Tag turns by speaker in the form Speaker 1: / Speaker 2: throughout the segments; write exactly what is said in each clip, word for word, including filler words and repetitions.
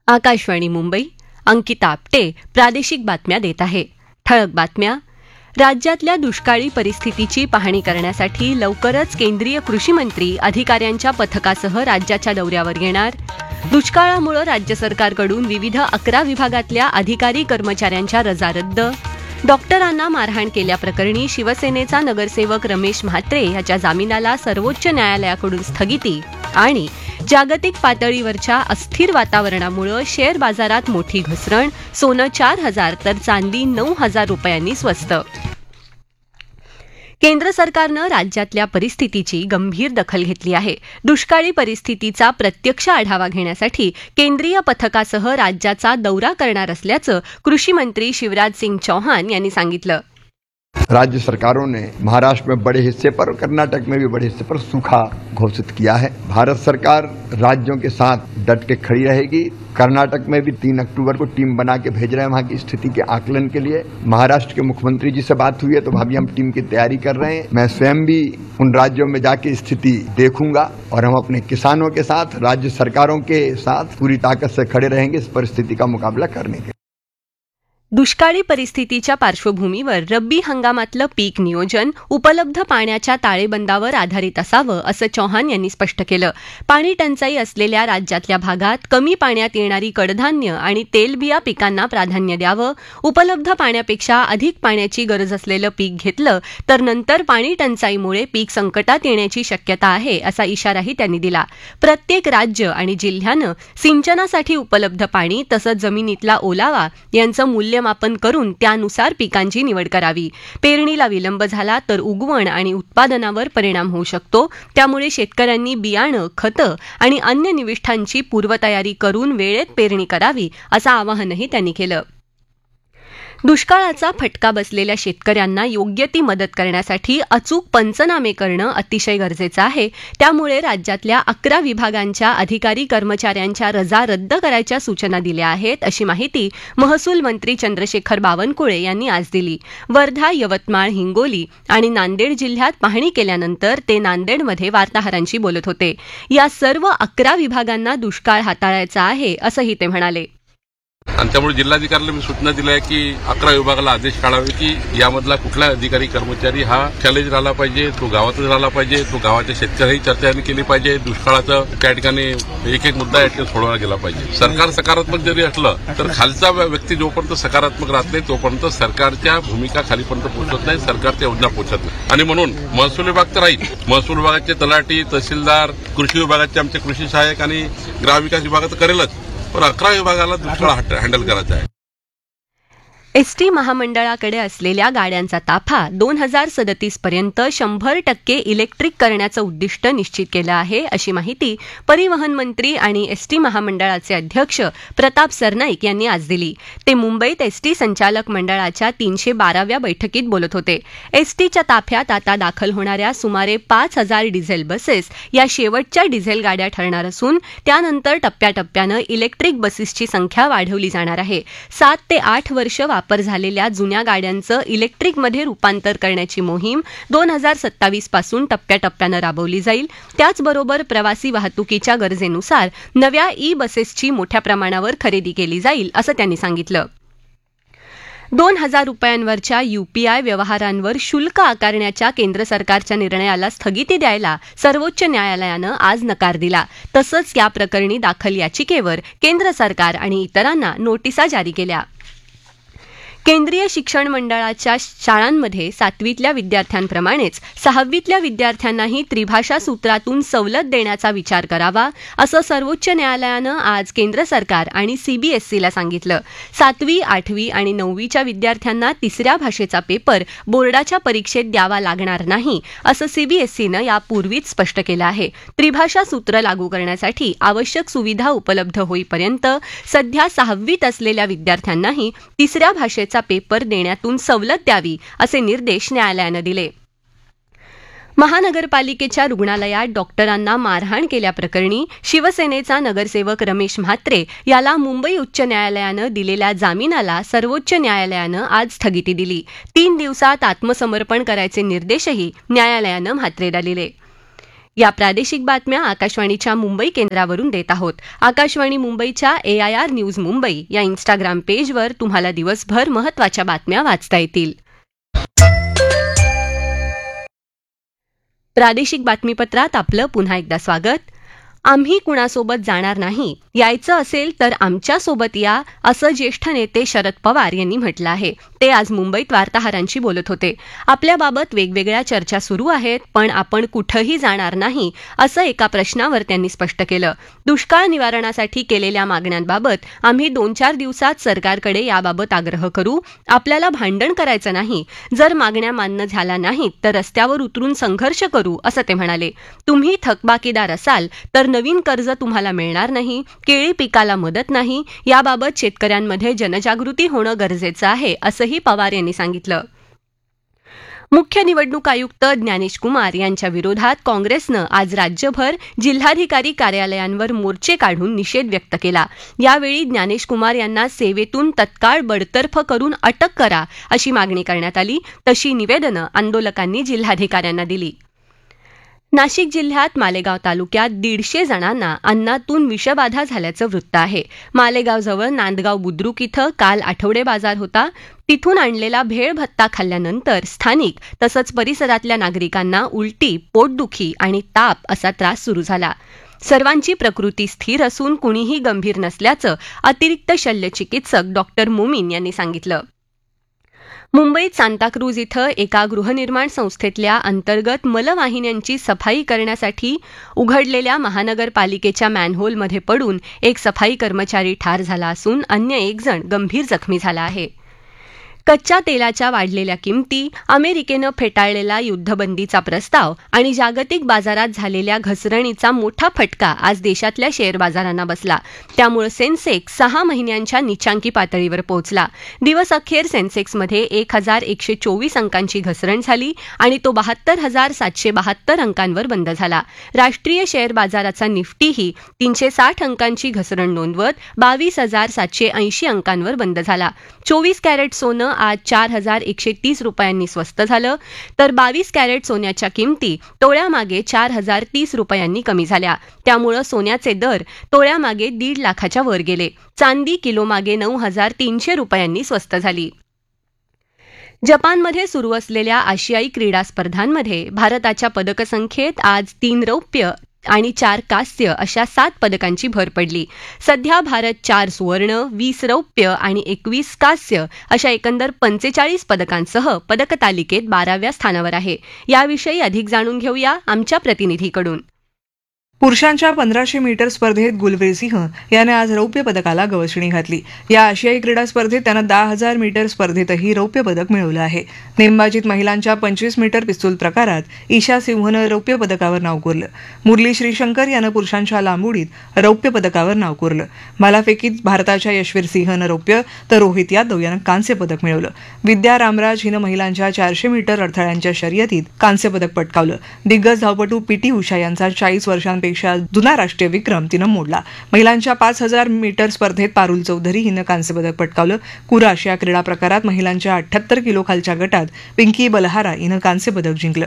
Speaker 1: आकाशवाणी मुंबई. अंकिता आपटे प्रादेशिक बातम्या देत आहे. ठळक बातम्या. राज्यातल्या दुष्काळी परिस्थितीची पाहणी करण्यासाठी लवकरच केंद्रीय कृषी मंत्री अधिकाऱ्यांच्या पथकासह राज्याच्या दौऱ्यावर येणार. दुष्काळामुळे राज्य सरकारकडून विविध अकरा विभागातल्या अधिकारी कर्मचाऱ्यांच्या रजा रद्द. डॉक्टरांना मारहाण केल्याप्रकरणी शिवसेनेचा नगरसेवक रमेश म्हात्रे याच्या जामिनाला सर्वोच्च न्यायालयाकडून स्थगिती. आणि जागतिक पातळीवरच्या अस्थिर वातावरणामुळे शेअर बाजारात मोठी घसरण. सोनं चार हजार तर चांदी नऊ हजार रुपयांनी स्वस्त. केंद्र सरकारनं राज्यातल्या परिस्थितीची गंभीर दखल घेतली आहे. दुष्काळी परिस्थितीचा प्रत्यक्ष आढावा घेण्यासाठी केंद्रीय पथकासह राज्याचा दौरा करणार असल्याचं कृषी मंत्री शिवराज सिंग चौहान यांनी सांगितलं.
Speaker 2: राज्य सरकारों ने महाराष्ट्र में बड़े हिस्से पर और कर्नाटक में भी बड़े हिस्से पर सूखा घोषित किया है. भारत सरकार राज्यों के साथ डट के खड़ी रहेगी. कर्नाटक में भी तीन अक्टूबर को टीम बना के भेज रहे हैं वहां की स्थिति के आकलन के लिए. महाराष्ट्र के मुख्यमंत्री जी से बात हुई है तो अभी हम टीम की तैयारी कर रहे हैं. मैं स्वयं भी उन राज्यों में जाके स्थिति देखूंगा और हम अपने किसानों के साथ राज्य सरकारों के साथ पूरी ताकत से खड़े रहेंगे इस परिस्थिति का मुकाबला करने के.
Speaker 1: दुष्काळी परिस्थितीच्या पार्श्वभूमीवर रब्बी हंगामातलं पीक नियोजन उपलब्ध पाण्याच्या ताळेबंदावर आधारित असावं असं चौहान यांनी स्पष्ट केलं. पाणी टंचाई असलेल्या राज्यातल्या भागात कमी पाण्यात येणारी कडधान्य आणि तेलबिया पिकांना प्राधान्य द्यावं. उपलब्ध पाण्यापेक्षा अधिक पाण्याची गरज असलेलं पीक घेतलं तर नंतर पाणी टंचाईमुळे पीक संकटात येण्याची शक्यता आहे असा इशाराही त्यांनी दिला. प्रत्येक राज्य आणि जिल्ह्यानं सिंचनासाठी उपलब्ध पाणी तसंच जमिनीतला ओलावा यांचं मूल्य मापन करून त्यानुसार पिकांची निवड करावी. पेरणीला विलंब झाला तर उगवण आणि उत्पादनावर परिणाम होऊ शकतो. त्यामुळे शेतकऱ्यांनी बियाणं, खतं आणि अन्य निविष्ठांची पूर्वतयारी करून वेळेत पेरणी करावी असं आवाहनही त्यांनी केलं. दुष्काळाचा फटका बसलेल्या शेतकऱ्यांना योग्य ती मदत करण्यासाठी अचूक पंचनामे करणं अतिशय गरजेचं आहे. त्यामुळे राज्यातल्या अकरा विभागांच्या अधिकारी कर्मचाऱ्यांच्या रजा रद्द करायच्या सूचना दिल्या आहेत अशी माहिती महसूल मंत्री चंद्रशेखर बावनकुळे यांनी आज दिली. वर्धा, यवतमाळ, हिंगोली आणि नांदेड जिल्ह्यात पाहणी केल्यानंतर ते नांदेडमध्ये वार्ताहरांशी बोलत होते. या सर्व अकरा विभागांना दुष्काळ हाताळायचा आहे असंही ते म्हणाले.
Speaker 3: आणि त्यामुळे जिल्हाधिकाऱ्याला मी सूचना दिल्या की अकरा विभागाला आदेश काढावे की यामधला कुठला अधिकारी कर्मचारी हा चॅलेंज राहिला पाहिजे, तो गावातच राहिला पाहिजे, तो गावाच्या शेतकऱ्याही चर्चा केली पाहिजे. दुष्काळाचं त्या ठिकाणी एक एक मुद्दा या ठिकाणी सोडवला गेला पाहिजे. सरकार सकारात्मक जरी असलं तर खालचा व्यक्ती जोपर्यंत सकारात्मक राहत नाही तोपर्यंत सरकारच्या भूमिका खालीपर्यंत पोहोचत नाही, सरकारच्या योजना पोहोचत नाही. आणि म्हणून महसूल विभाग तर राहील. महसूल विभागाचे तलाठी, तहसीलदार, कृषी विभागाचे आमचे कृषी सहाय्यक आणि ग्रामविकास विभाग तर करेलच, पण अकरा विभागाला दुष्काळ हँडल करायचा आहे.
Speaker 1: एसटी महामंडळाकडे असलेल्या गाड्यांचा ताफा दोन हजार सदतीस पर्यंत शंभर टक्के इलेक्ट्रिक करण्याचं उद्दिष्ट निश्चित केलं आहे अशी माहिती परिवहन मंत्री आणि एसटी महामंडळाचे अध्यक्ष प्रताप सरनाईक यांनी आज दिली. ते मुंबईत एसटी संचालक मंडळाच्या तीनशे बाराव्या बैठकीत बोलत होते. एसटीच्या ताफ्यात आता दाखल होणाऱ्या सुमारे पाच हजार डिझेल बसेस या शेवटच्या डिझेल गाड्या ठरणार असून त्यानंतर टप्प्याटप्प्यानं इलेक्ट्रिक बसेसची संख्या वाढवली जाणार आहे. सात ते आठ वर्ष वापर झालेल्या जुन्या गाड्यांचं इलेक्ट्रिकमध्ये रूपांतर करण्याची मोहीम दोन हजार सत्तावीस पासून टप्प्याटप्प्यानं राबवली जाईल. त्याचबरोबर प्रवासी वाहतुकीच्या गरजेनुसार नव्या ई बसेसची मोठ्या प्रमाणावर खरेदी केली जाईल असं त्यांनी सांगितलं. दोन हजार रुपयांवरच्या यूपीआय व्यवहारांवर शुल्क आकारण्याच्या केंद्र सरकारच्या निर्णयाला स्थगिती द्यायला सर्वोच्च न्यायालयानं आज नकार दिला. तसंच या प्रकरणी दाखल याचिकेवर केंद्र सरकार आणि इतरांना नोटिसा जारी केल्या. केंद्रीय शिक्षण मंडळाच्या शाळांमध्ये सातवीतल्या विद्यार्थ्यांप्रमाणेच सहावीतल्या विद्यार्थ्यांनाही त्रिभाषा सूत्रातून सवलत देण्याचा विचार करावा असं सर्वोच्च न्यायालयानं आज केंद्र सरकार आणि सीबीएसईला सांगितलं. सातवी, आठवी आणि नववीच्या विद्यार्थ्यांना तिसऱ्या भाषेचा पेपर बोर्डाच्या परीक्षेत द्यावा लागणार नाही असं सीबीएसईनं यापूर्वीच स्पष्ट केलं आहे. त्रिभाषा सूत्र लागू करण्यासाठी आवश्यक सुविधा उपलब्ध होईपर्यंत सध्या सहावीत असलेल्या विद्यार्थ्यांनाही तिसऱ्या भाषेचा पेपर देण्यातून सवलत द्यावी असे निर्देश न्यायालयानं दिले. महानगरपालिकेच्या रुग्णालयात डॉक्टरांना मारहाण केल्याप्रकरणी शिवसेनेचा नगरसेवक रमेश म्हात्रे याला मुंबई उच्च न्यायालयानं दिलेल्या जामिनाला सर्वोच्च न्यायालयानं आज स्थगिती दिली. तीन दिवसात आत्मसमर्पण करायचे निर्देशही न्यायालयानं म्हात्रेला दिले. या प्रादेशिक बातम्या आकाशवाणीच्या मुंबई केंद्रावरून देत आहोत. आकाशवाणी मुंबईच्या ए आय आर न्यूज मुंबई या इन्स्टाग्राम पेजवर तुम्हाला दिवसभर महत्त्वाच्या बातम्या वाचता येतील. प्रादेशिक बातमीपत्रात आपलं पुन्हा एकदा स्वागत. आम्ही कुणासोबत जाणार नाही, यायचं असेल तर आमच्यासोबत या, असं ज्येष्ठ नेते शरद पवार यांनी म्हटलं आहे. ते आज मुंबईत वार्ताहरांशी बोलत होते. आपल्याबाबत वेगवेगळ्या चर्चा सुरू आहेत, पण आपण कुठंही जाणार नाही, असं एका प्रश्नावर त्यांनी स्पष्ट केलं. दुष्काळ निवारणासाठी केलेल्या मागण्यांबाबत आम्ही दोन चार दिवसात सरकारकडे याबाबत आग्रह करू. आपल्याला भांडण करायचं नाही. जर मागण्या मान्य झाल्या नाहीत तर रस्त्यावर उतरून संघर्ष करू, असं ते म्हणाले. तुम्ही थकबाकीदार असाल तर नवीन कर्ज तुम्हाला मिळणार नाही, केळी पिकाला मदत नाही, याबाबत शेतकऱ्यांमध्ये जनजागृती होणं गरजेचं आहे, असंही पवार यांनी सांगितलं. मुख्य निवडणूक आयुक्त ज्ञानेश कुमार यांच्या विरोधात काँग्रेसनं आज राज्यभर जिल्हाधिकारी कार्यालयांवर मोर्चे काढून निषेध व्यक्त केला. यावेळी ज्ञानेश कुमार यांना सेवेतून तत्काळ बडतर्फ करून अटक करा, अशी मागणी करण्यात आली. तशी निवेदनं आंदोलकांनी जिल्हाधिकाऱ्यांना दिली. नाशिक जिल्ह्यात मालेगाव तालुक्यात दीडशे जणांना अन्नातून विषबाधा झाल्याचं वृत्त आहे. मालेगावजवळ नांदगाव बुद्रुक इथं काल आठवडे बाजार होता. तिथून आणलेला भेळ भत्ता खाल्ल्यानंतर स्थानिक तसंच परिसरातल्या नागरिकांना उलटी, पोटदुखी आणि ताप असा त्रास सुरू झाला. सर्वांची प्रकृती स्थिर असून कुणीही गंभीर नसल्याचं अतिरिक्त शल्यचिकित्सक डॉक्टर मोमीन यांनी सांगितलं. मुंबईत सांताक्रूज इथं एका गृहनिर्माण संस्थेतल्या अंतर्गत मलवाहिन्यांची सफाई करण्यासाठी उघडलेल्या महानगरपालिकेच्या मॅनहोलमध्ये पडून एक सफाई कर्मचारी ठार झाला असून अन्य एक जण गंभीर जखमी झाला आहे. कच्च्या तेलाच्या वाढलेल्या किमती, अमेरिकेनं फेटाळलेला युद्धबंदीचा प्रस्ताव आणि जागतिक बाजारात झालेल्या घसरणीचा मोठा फटका आज देशातल्या शेअर बाजारांना बसला. त्यामुळे सेन्सेक्स सहा महिन्यांच्या नीचांकी पातळीवर पोहोचला. दिवस अखेर सेन्सेक्समध्ये एक हजार एकशे चोवीस अंकांची घसरण झाली आणि तो बहात्तर हजार सातशे बहात्तर अंकांवर बंद झाला. राष्ट्रीय शेअर बाजाराचा निफ्टीही तीनशे साठ अंकांची घसरण नोंदवत बावीस हजार सातशे ऐंशी अंकांवर बंद झाला. चोवीस कॅरेट सोनं आज चार हजार एकशे तीस रुपयांनी स्वस्त झालं, तर बावीस कॅरेट सोन्याच्या किमती तोळ्यामागे चार हजार तीस रुपयांनी कमी झाल्या. त्यामुळं सोन्याचे दर तोळ्यामागे दीड लाखाच्या वर गेले. चांदी किलोमागे नऊ हजार तीनशे रुपयांनी स्वस्त झाली. जपानमध्ये सुरू असलेल्या आशियाई क्रीडा स्पर्धांमध्ये भारताच्या पदकसंख्येत आज तीन रौप्य आणि चार कांस्य अशा सात पदकांची भर पडली. सध्या भारत चार सुवर्ण, वीस रौप्य आणि एकवीस कांस्य अशा एकंदर पंचेचाळीस पदकांसह पदकतालिकेत बाराव्या स्थानावर आहे. याविषयी अधिक जाणून घेऊया आमच्या प्रतिनिधीकडून.
Speaker 4: पुरुषांच्या पंधराशे मीटर स्पर्धेत गुलवीर सिंह याने आज रौप्य पदकाला गवसणी घातली. या आशियाई क्रीडा स्पर्धेत त्यानं दहा हजार मीटर स्पर्धेतही रौप्य पदक मिळवलं आहे. नेमबाजीत महिलांच्या पंचवीस मीटर पिस्तूल प्रकारात ईशा सिंहनं रौप्य पदकावर नाव कोरलं. मुरली श्रीशंकर यानं पुरुषांच्या लांब उडीत रौप्य पदकावर नाव कोरलं. भालाफेकीत भारताच्या यशवीर सिंहनं रौप्य तर रोहित यादव यानं कांस्य पदक मिळवलं. विद्या रामराज हिनं महिलांच्या चारशे मीटर अडथळ्यांच्या शर्यतीत कांस्य पदक पटकावलं. दिग्गज धावपटू पीटी उषा यांचा चाळीस वर्षांपेक्षा जुना राष्ट्रीय विक्रम तिनं मोडला. महिलांच्या पाच हजार मीटर स्पर्धेत पारुल चौधरी हिनं कांस्य पदक पटकावलं. कुराश या क्रीडा प्रकारात महिलांच्या अठ्ठ्याहत्तर किलो खालच्या गटात पिंकी बलहारा हिनं कांस्य पदक जिंकलं.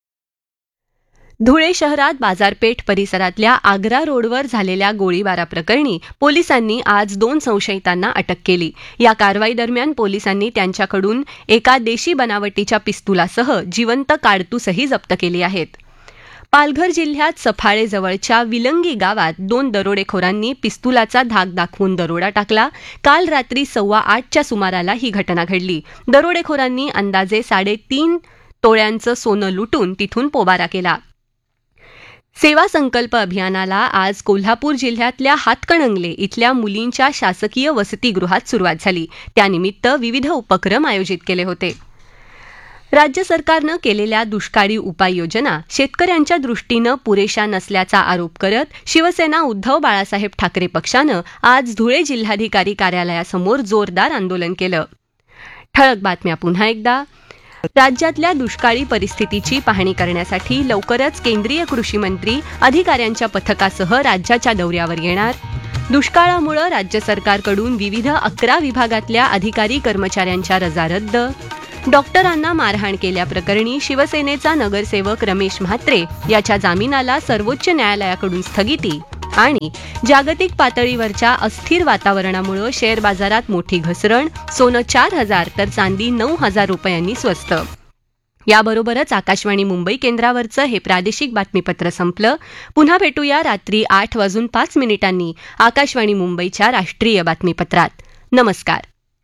Speaker 1: धुळे शहरात बाजारपेठ परिसरातल्या आग्रा रोडवर झालेल्या गोळीबाराप्रकरणी पोलिसांनी आज दोन संशयितांना अटक केली. या कारवाई दरम्यान पोलिसांनी त्यांच्याकडून एका देशी बनावटीच्या पिस्तुलासह जिवंत काडतूसही जप्त केली आहेत. पालघर जिल्ह्यात सफाळेजवळच्या विलंगी गावात दोन दरोडेखोरांनी पिस्तुलाचा धाक दाखवून दरोडा टाकला. काल रात्री सव्वा आठच्या सुमाराला ही घटना घडली. दरोडेखोरांनी अंदाजे साडेतीन तोळ्यांचं सोनं लुटून तिथून पोबारा केला. सेवा संकल्प अभियानाला आज कोल्हापूर जिल्ह्यातल्या हातकणंगले इथल्या मुलींच्या शासकीय वसतिगृहात सुरुवात झाली. त्यानिमित्त विविध उपक्रम आयोजित केले होते. राज्य सरकारनं केलेल्या दुष्काळी उपाययोजना शेतकऱ्यांच्या दृष्टीनं पुरेशा नसल्याचा आरोप करत शिवसेना उद्धव बाळासाहेब ठाकरे पक्षानं आज धुळे जिल्हाधिकारी कार्यालयासमोर जोरदार आंदोलन केलं. ठळक बातम्या पुन्हा एकदा. राज्यातल्या दुष्काळी परिस्थितीची पाहणी करण्यासाठी लवकरच केंद्रीय कृषी मंत्री अधिकाऱ्यांच्या पथकासह राज्याच्या दौऱ्यावर येणार. दुष्काळामुळे राज्य सरकारकडून विविध अकरा विभागातल्या अधिकारी कर्मचाऱ्यांच्या रजा रद्द. डॉक्टरांना मारहाण केल्याप्रकरणी शिवसेनेचा नगरसेवक रमेश म्हात्रे याच्या जामिनाला सर्वोच्च न्यायालयाकडून स्थगिती आणि जागतिक पातळीवरच्या अस्थिर वातावरणामुळे शेअर बाजारात मोठी घसरण, सोनं चार हजार तर चांदी नऊ हजार रुपयांनी स्वस्त. याबरोबरच आकाशवाणी मुंबई केंद्रावरचं हे प्रादेशिक बातमीपत्र संपलं. पुन्हा भेटूया रात्री आठ वाजून पाच मिनिटांनी आकाशवाणी मुंबईच्या राष्ट्रीय बातमीपत्रात. नमस्कार.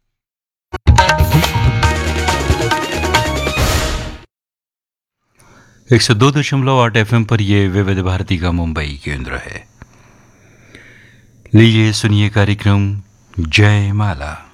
Speaker 5: एक सौ दो दशमलव आठ एफ एम पर ये विविध भारती का मुंबई केंद्र है. लीजिए सुनिए कार्यक्रम जय माला.